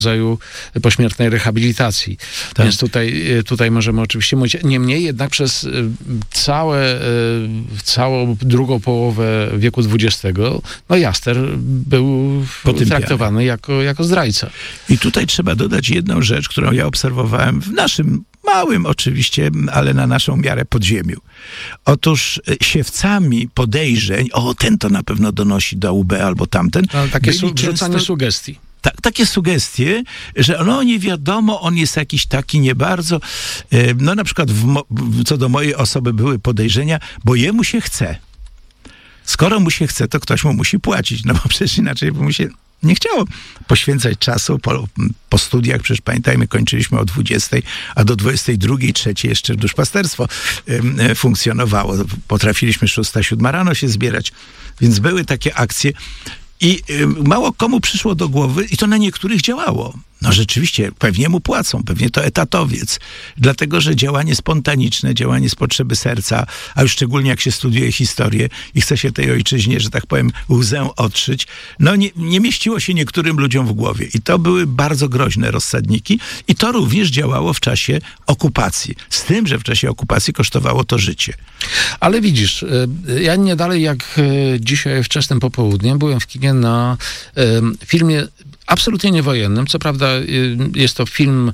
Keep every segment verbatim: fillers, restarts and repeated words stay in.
rodzaju pośmiertnej rehabilitacji. Tak. Więc tutaj, tutaj możemy oczywiście mówić. Niemniej jednak przez całe, całą drugą połowę wieku dwudziestego no Jaster był Potępiany. traktowany jako, jako zdrajca. I tutaj trzeba dodać jedną rzecz, którą ja obserwowałem w naszym małym oczywiście, ale na naszą miarę podziemiu. Otóż siewcami podejrzeń, o ten to na pewno donosi do U B albo tamten. No, takie byli su- wrzucanie często- sugestii. Ta, takie sugestie, że no nie wiadomo, on jest jakiś taki nie bardzo, e, no na przykład w mo, w, co do mojej osoby były podejrzenia, bo jemu się chce. Skoro mu się chce, to ktoś mu musi płacić, no bo przecież inaczej by mu się nie chciało poświęcać czasu po, po studiach. Przecież pamiętajmy, kończyliśmy o dwudziestej, a do dwudziestej drugiej, trzeciej jeszcze duszpasterstwo y, funkcjonowało. Potrafiliśmy szósta, siódma rano się zbierać, więc były takie akcje. I y, mało komu przyszło do głowy, i to na niektórych działało. No rzeczywiście, pewnie mu płacą, pewnie to etatowiec. Dlatego, że działanie spontaniczne, działanie z potrzeby serca, a już szczególnie jak się studiuje historię i chce się tej ojczyźnie, że tak powiem, łzę otrzyć, no nie, nie mieściło się niektórym ludziom w głowie. I to były bardzo groźne rozsadniki i to również działało w czasie okupacji. Z tym, że w czasie okupacji kosztowało to życie. Ale widzisz, ja nie dalej jak dzisiaj wczesnym popołudniem byłem w kinie na filmie absolutnie niewojennym. Co prawda jest to film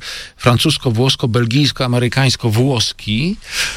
francusko-włosko-belgijsko-amerykańsko-włoski,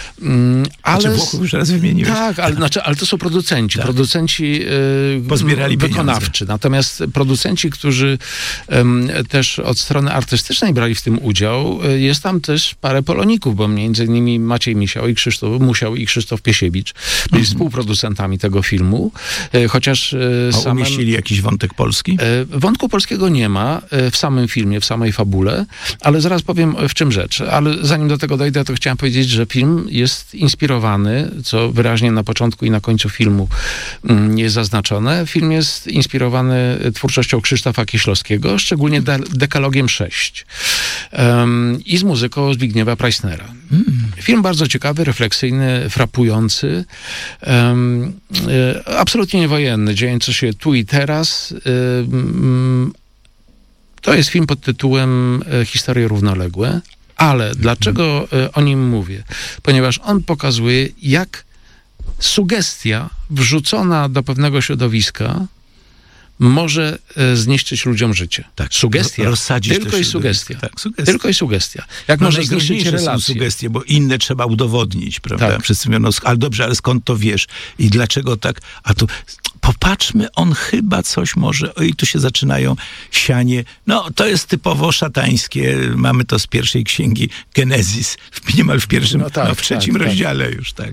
ale... Znaczy Włochów już raz wymieniłeś. Tak, ale, znaczy, ale to są producenci. Tak. Producenci e, Pozbierali wykonawczy. pieniądze. Natomiast producenci, którzy em, też od strony artystycznej brali w tym udział, e, jest tam też parę poloników, bo między innymi Maciej Misiał i Krzysztof, Musiał i Krzysztof Piesiewicz byli Mhm. współproducentami tego filmu, e, chociaż e, A samym... umieścili jakiś wątek polski? E, Wątku polskiego nie ma e, w samym filmie, w samej fabule, ale zaraz powiem, w czym rzecz. Ale zanim do tego dojdę, to chciałem powiedzieć, że film jest inspirowany, co wyraźnie na początku i na końcu filmu mm, jest zaznaczone. Film jest inspirowany twórczością Krzysztofa Kieślowskiego, szczególnie de- dekalogiem sześć um, i z muzyką Zbigniewa Preissnera. Mm. Film bardzo ciekawy, refleksyjny, frapujący, um, e, absolutnie niewojenny, dziejący się tu i teraz. Um, to jest film pod tytułem e, Historie równoległe, ale dlaczego e, o nim mówię? Ponieważ on pokazuje, jak sugestia wrzucona do pewnego środowiska może e, zniszczyć ludziom życie. Tak, Sugestia, rozsadzić tylko to i środowisko. sugestia. Tak, sugestia. Tylko i sugestia. Jak No, może zniszczyć najgroźniejsze są relacje. sugestie, bo inne trzeba udowodnić, prawda? Tak. Wszyscy mówią, no, ale dobrze, ale skąd to wiesz? I dlaczego tak? A tu popatrzmy, on chyba coś może... O, i tu się zaczynają sianie. No, to jest typowo szatańskie. Mamy to z pierwszej księgi Genezis. W, niemal w pierwszym, No tak, no, w trzecim tak, rozdziale już, tak.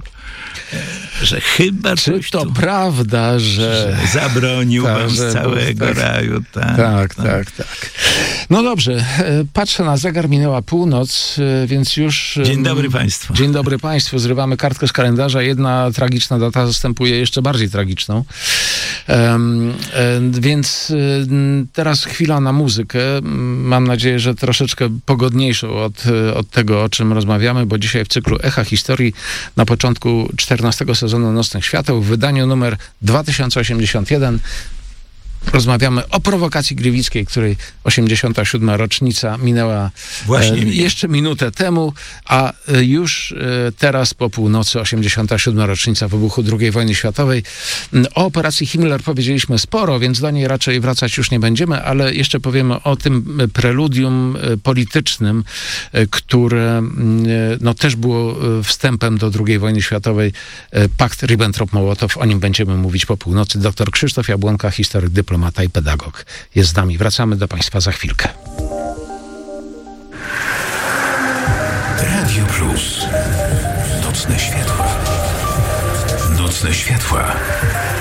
E, Że chyba Czy coś to tu... prawda, że... że zabronił Tak, wam że- z całego tak. raju. Tak, Tak, tak, tak. No dobrze, e, patrzę na zegar, minęła północ, e, więc już... Dzień em, dobry państwu. Dzień dobry Państwu, zrywamy kartkę z kalendarza. Jedna tragiczna data zastępuje jeszcze bardziej tragiczną. Um, e, więc e, teraz chwila na muzykę. Mam nadzieję, że troszeczkę pogodniejszą od, od tego, o czym rozmawiamy, bo dzisiaj w cyklu Echa Historii na początku czternastego sezonu Nocnych Świateł w wydaniu numer dwa tysiące osiemdziesiąt jeden rozmawiamy o prowokacji gliwickiej, której osiemdziesiąta siódma rocznica minęła Właśnie e, mija. jeszcze minutę temu, a e, już e, teraz po północy osiemdziesiąta siódma rocznica wybuchu drugiej wojny światowej. O operacji Himmler powiedzieliśmy sporo, więc do niej raczej wracać już nie będziemy, ale jeszcze powiemy o tym preludium e, politycznym, e, które e, no, też było e, wstępem do drugiej wojny światowej. E, Pakt Ribbentrop-Mołotow, o nim będziemy mówić po północy. Doktor Krzysztof Jabłonka, historyk, dyplomata i pedagog jest z nami. Wracamy do Państwa za chwilkę. Radio Plus. Nocne światła. Nocne światła.